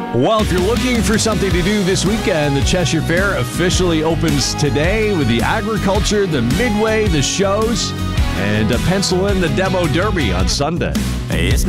Well, if you're looking for something to do this weekend, the Cheshire Fair officially opens today with the agriculture, the midway, the shows, and pencil in the Demo Derby on Sunday. It's